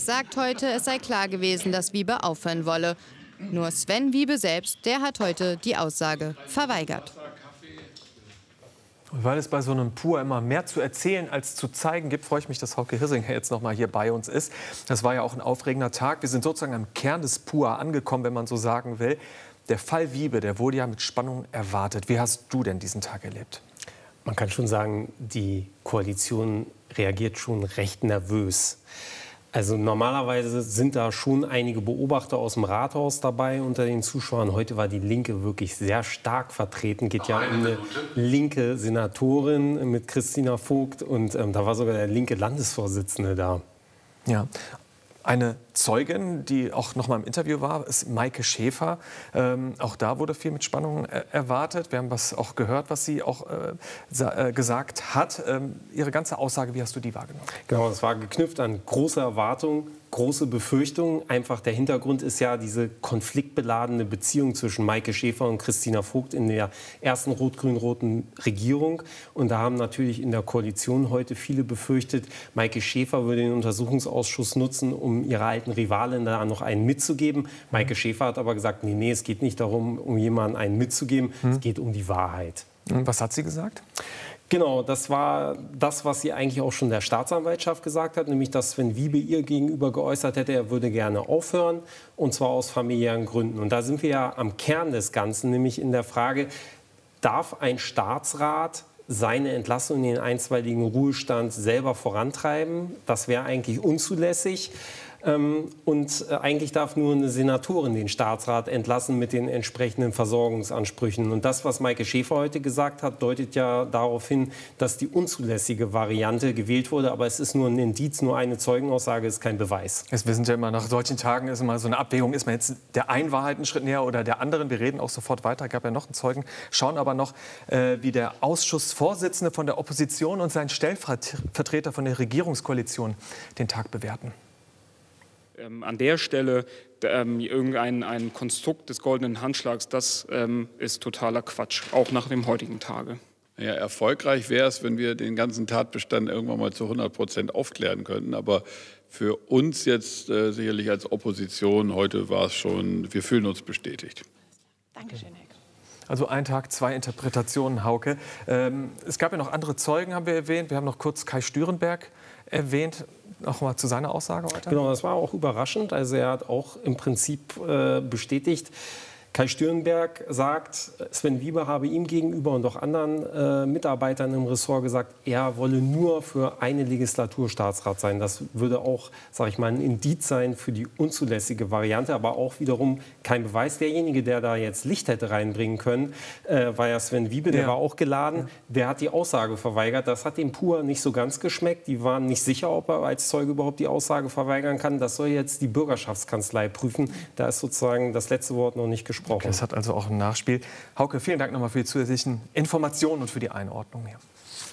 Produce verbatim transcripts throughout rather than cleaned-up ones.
Max sagt heute, es sei klar gewesen, dass Wiebe aufhören wolle. Nur Sven Wiebe selbst, der hat heute die Aussage verweigert. Weil es bei so einem Pur immer mehr zu erzählen als zu zeigen gibt, freue ich mich, dass Hauke Hirsinger jetzt noch mal hier bei uns ist. Das war ja auch ein aufregender Tag. Wir sind sozusagen am Kern des Pur angekommen, wenn man so sagen will. Der Fall Wiebe, der wurde ja mit Spannung erwartet. Wie hast du denn diesen Tag erlebt? Man kann schon sagen, die Koalition reagiert schon recht nervös. Also normalerweise sind da schon einige Beobachter aus dem Rathaus dabei unter den Zuschauern. Heute war die Linke wirklich sehr stark vertreten. Geht ja um eine linke Senatorin mit Christina Vogt und ähm, da war sogar der linke Landesvorsitzende da. Ja. Eine Zeugin, die auch noch mal im Interview war, ist Maike Schäfer. Ähm, auch da wurde viel mit Spannung äh, erwartet. Wir haben was auch gehört, was sie auch äh, gesagt hat. Ähm, ihre ganze Aussage, wie hast du die wahrgenommen? Genau, es war geknüpft an große Erwartungen, große Befürchtungen. Einfach der Hintergrund ist ja diese konfliktbeladene Beziehung zwischen Maike Schäfer und Christina Vogt in der ersten rot-grün-roten Regierung. Und da haben natürlich in der Koalition heute viele befürchtet, Maike Schäfer würde den Untersuchungsausschuss nutzen, um ihrer alten Rivalin da noch einen mitzugeben. Maike Schäfer hat aber gesagt, nee, nee, es geht nicht darum, um jemanden einen mitzugeben, hm. es geht um die Wahrheit. Und was hat sie gesagt? Genau, das war das, was sie eigentlich auch schon der Staatsanwaltschaft gesagt hat, nämlich, dass Sven Wiebe ihr gegenüber geäußert hätte, er würde gerne aufhören, und zwar aus familiären Gründen. Und da sind wir ja am Kern des Ganzen, nämlich in der Frage, darf ein Staatsrat seine Entlassung in den einstweiligen Ruhestand selber vorantreiben? Das wäre eigentlich unzulässig. Und eigentlich darf nur eine Senatorin den Staatsrat entlassen mit den entsprechenden Versorgungsansprüchen. Und das, was Maike Schäfer heute gesagt hat, deutet ja darauf hin, dass die unzulässige Variante gewählt wurde. Aber es ist nur ein Indiz, nur eine Zeugenaussage ist kein Beweis. Jetzt wissen Sie ja immer, nach solchen Tagen ist immer so eine Abwägung, ist man jetzt der einen Wahrheit einen Schritt näher oder der anderen. Wir reden auch sofort weiter, gab ja noch einen Zeugen. Schauen aber noch, äh, wie der Ausschussvorsitzende von der Opposition und sein Stellvertreter von der Regierungskoalition den Tag bewerten. Ähm, an der Stelle ähm, irgendein ein Konstrukt des goldenen Handschlags, das ähm, ist totaler Quatsch, auch nach dem heutigen Tage. Ja, erfolgreich wäre es, wenn wir den ganzen Tatbestand irgendwann mal zu hundert Prozent aufklären könnten. Aber für uns jetzt äh, sicherlich als Opposition heute war es schon, wir fühlen uns bestätigt. Dankeschön, Herr Koch. Also ein Tag, zwei Interpretationen, Hauke. Ähm, es gab ja noch andere Zeugen, haben wir erwähnt. Wir haben noch kurz Kai Stürenberg erwähnt. Noch mal zu seiner Aussage heute. Genau, das war auch überraschend. Also er hat auch im Prinzip äh, bestätigt, Kai Stürenberg sagt, Sven Wiebe habe ihm gegenüber und auch anderen äh, Mitarbeitern im Ressort gesagt, er wolle nur für eine Legislatur Staatsrat sein. Das würde auch, sage ich mal, ein Indiz sein für die unzulässige Variante, aber auch wiederum kein Beweis. Derjenige, der da jetzt Licht hätte reinbringen können, äh, war ja Sven Wiebe, der ja. war auch geladen. Der hat die Aussage verweigert. Das hat dem Pur nicht so ganz geschmeckt. Die waren nicht sicher, ob er als Zeuge überhaupt die Aussage verweigern kann. Das soll jetzt die Bürgerschaftskanzlei prüfen. Da ist sozusagen das letzte Wort noch nicht gesprochen. Okay, das hat also auch ein Nachspiel. Hauke, vielen Dank nochmal für die zusätzlichen Informationen und für die Einordnung hier.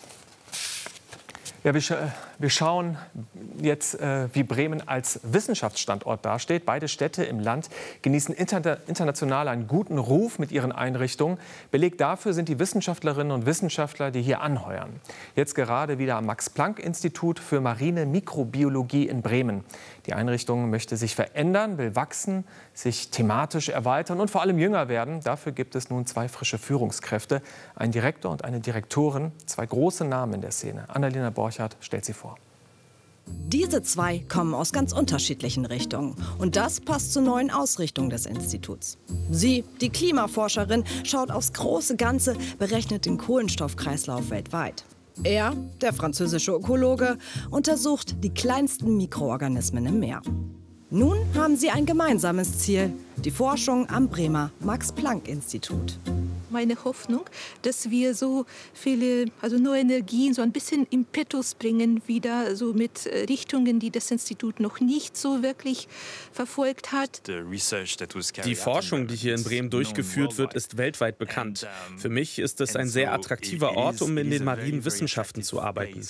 Ja, wir, scha wir schauen jetzt, äh, wie Bremen als Wissenschaftsstandort dasteht. Beide Städte im Land genießen inter international einen guten Ruf mit ihren Einrichtungen. Beleg dafür sind die Wissenschaftlerinnen und Wissenschaftler, die hier anheuern. Jetzt gerade wieder am Max-Planck-Institut für marine Mikrobiologie in Bremen. Die Einrichtung möchte sich verändern, will wachsen, sich thematisch erweitern und vor allem jünger werden. Dafür gibt es nun zwei frische Führungskräfte, einen Direktor und eine Direktorin, zwei große Namen in der Szene. Annalena Borchardt stellt sie vor. Diese zwei kommen aus ganz unterschiedlichen Richtungen. Und das passt zur neuen Ausrichtung des Instituts. Sie, die Klimaforscherin, schaut aufs große Ganze, berechnet den Kohlenstoffkreislauf weltweit. Er, der französische Ökologe, untersucht die kleinsten Mikroorganismen im Meer. Nun haben sie ein gemeinsames Ziel, die Forschung am Bremer Max-Planck-Institut. Meine Hoffnung, dass wir so viele, also neue Energien, so ein bisschen Impetus bringen, wieder so mit Richtungen, die das Institut noch nicht so wirklich verfolgt hat. Die Forschung, die hier in Bremen durchgeführt wird, ist weltweit bekannt. Für mich ist es ein sehr attraktiver Ort, um in den marinen Wissenschaften zu arbeiten.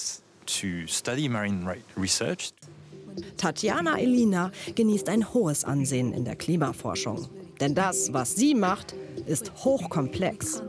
Tatjana Elina genießt ein hohes Ansehen in der Klimaforschung. Denn das, was sie macht, ist hochkomplex.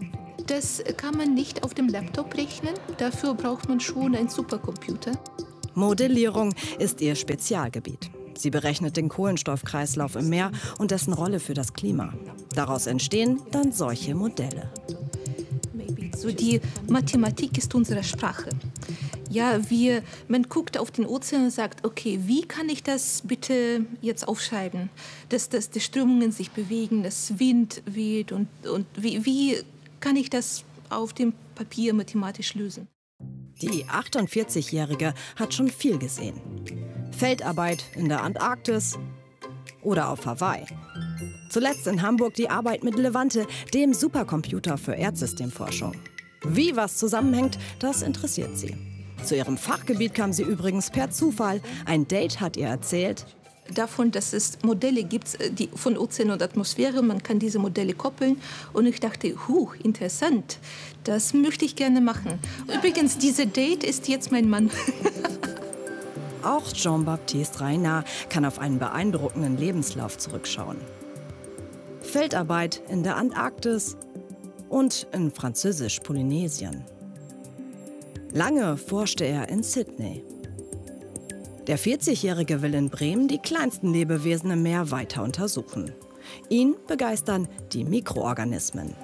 Das kann man nicht auf dem Laptop rechnen. Dafür braucht man schon einen Supercomputer. Modellierung ist ihr Spezialgebiet. Sie berechnet den Kohlenstoffkreislauf im Meer und dessen Rolle für das Klima. Daraus entstehen dann solche Modelle. So die Mathematik ist unsere Sprache. Ja, wir, man guckt auf den Ozean und sagt, okay, wie kann ich das bitte jetzt aufschreiben, dass, dass die Strömungen sich bewegen, dass Wind weht und, und wie, wie kann ich das auf dem Papier mathematisch lösen? Die achtundvierzigjährige hat schon viel gesehen. Feldarbeit in der Antarktis oder auf Hawaii. Zuletzt in Hamburg die Arbeit mit Levante, dem Supercomputer für Erdsystemforschung. Wie was zusammenhängt, das interessiert sie. Zu ihrem Fachgebiet kam sie übrigens per Zufall. Ein Date hat ihr erzählt. Davon, dass es Modelle gibt die von Ozean und Atmosphäre, man kann diese Modelle koppeln. Und ich dachte, huh, interessant, das möchte ich gerne machen. Übrigens, diese Date ist jetzt mein Mann. Auch Jean-Baptiste Reynard kann auf einen beeindruckenden Lebenslauf zurückschauen. Feldarbeit in der Antarktis und in Französisch-Polynesien. Lange forschte er in Sydney. Der vierzigjährige will in Bremen die kleinsten Lebewesen im Meer weiter untersuchen. Ihn begeistern die Mikroorganismen.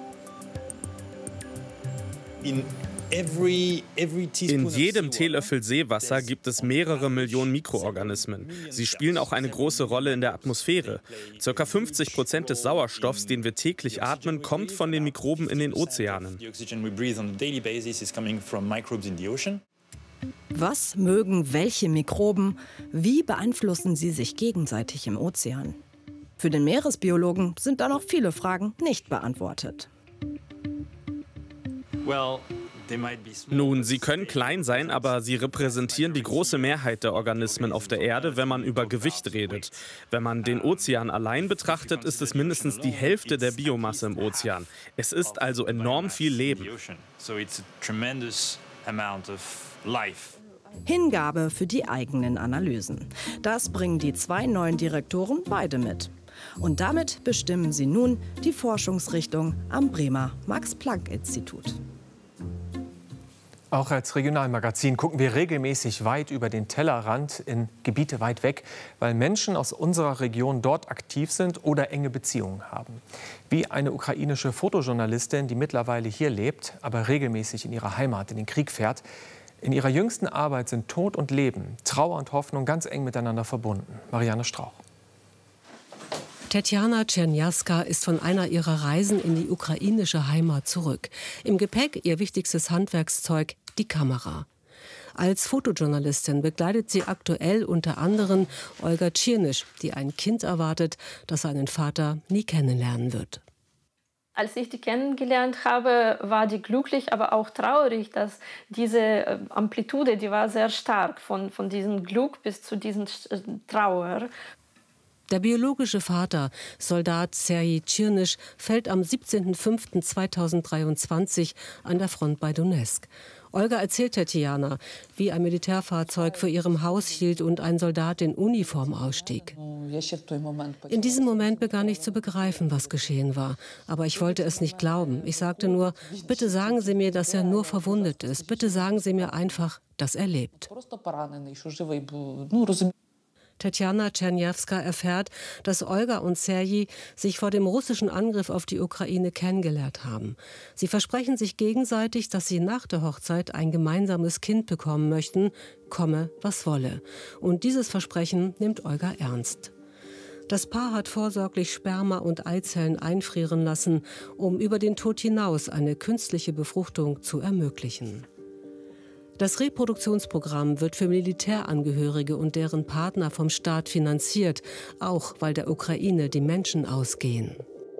In In jedem Teelöffel Seewasser gibt es mehrere Millionen Mikroorganismen. Sie spielen auch eine große Rolle in der Atmosphäre. Circa fünfzig Prozent des Sauerstoffs, den wir täglich atmen, kommt von den Mikroben in den Ozeanen. Was mögen welche Mikroben? Wie beeinflussen sie sich gegenseitig im Ozean? Für den Meeresbiologen sind da noch viele Fragen nicht beantwortet. Nun, sie können klein sein, aber sie repräsentieren die große Mehrheit der Organismen auf der Erde, wenn man über Gewicht redet. Wenn man den Ozean allein betrachtet, ist es mindestens die Hälfte der Biomasse im Ozean. Es ist also enorm viel Leben. Hingabe für die eigenen Analysen. Das bringen die zwei neuen Direktoren beide mit. Und damit bestimmen sie nun die Forschungsrichtung am Bremer Max-Planck-Institut. Auch als Regionalmagazin gucken wir regelmäßig weit über den Tellerrand in Gebiete weit weg, weil Menschen aus unserer Region dort aktiv sind oder enge Beziehungen haben. Wie eine ukrainische Fotojournalistin, die mittlerweile hier lebt, aber regelmäßig in ihrer Heimat in den Krieg fährt. In ihrer jüngsten Arbeit sind Tod und Leben, Trauer und Hoffnung ganz eng miteinander verbunden. Marianne Strauch. Tetjana Czerniawska ist von einer ihrer Reisen in die ukrainische Heimat zurück. Im Gepäck ihr wichtigstes Handwerkszeug, die Kamera. Als Fotojournalistin begleitet sie aktuell unter anderem Olga Tschirnisch, die ein Kind erwartet, das seinen Vater nie kennenlernen wird. Als ich die kennengelernt habe, war die glücklich, aber auch traurig, dass diese Amplitude, die war sehr stark, von, von diesem Glück bis zu diesem Trauer. Der biologische Vater, Soldat Serhij Tschirnisch, fällt am siebzehnten fünften zweitausenddreiundzwanzig an der Front bei Donezk. Olga erzählt Tetjana, wie ein Militärfahrzeug vor ihrem Haus hielt und ein Soldat in Uniform ausstieg. In diesem Moment begann ich zu begreifen, was geschehen war. Aber ich wollte es nicht glauben. Ich sagte nur, bitte sagen Sie mir, dass er nur verwundet ist. Bitte sagen Sie mir einfach, dass er lebt. Tetjana Czerniawska erfährt, dass Olga und Serhij sich vor dem russischen Angriff auf die Ukraine kennengelernt haben. Sie versprechen sich gegenseitig, dass sie nach der Hochzeit ein gemeinsames Kind bekommen möchten, komme, was wolle. Und dieses Versprechen nimmt Olga ernst. Das Paar hat vorsorglich Sperma und Eizellen einfrieren lassen, um über den Tod hinaus eine künstliche Befruchtung zu ermöglichen. Das Reproduktionsprogramm wird für Militärangehörige und deren Partner vom Staat finanziert, auch weil der Ukraine die Menschen ausgehen.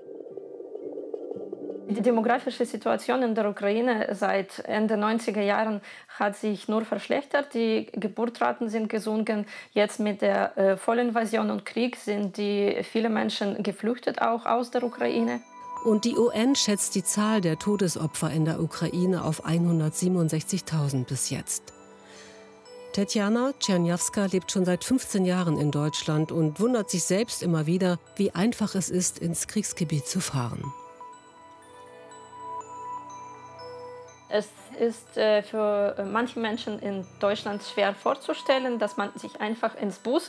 Die demografische Situation in der Ukraine seit Ende neunziger Jahren hat sich nur verschlechtert. Die Geburtsraten sind gesunken. Jetzt mit der äh, Vollinvasion und Krieg sind die viele Menschen geflüchtet, auch aus der Ukraine. Und die U N schätzt die Zahl der Todesopfer in der Ukraine auf hundertsiebenundsechzigtausend bis jetzt. Tetjana Czerniawska lebt schon seit fünfzehn Jahren in Deutschland und wundert sich selbst immer wieder, wie einfach es ist, ins Kriegsgebiet zu fahren. Es ist äh, für manche Menschen in Deutschland schwer vorzustellen, dass man sich einfach ins Bus